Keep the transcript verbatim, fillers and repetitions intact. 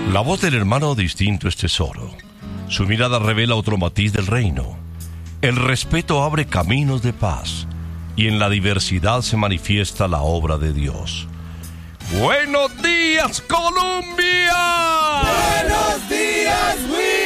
La voz del hermano distinto es tesoro. Su mirada revela otro matiz del reino. El respeto abre caminos de paz y en la diversidad se manifiesta la obra de Dios. ¡Buenos días, Colombia! ¡Buenos días, Will!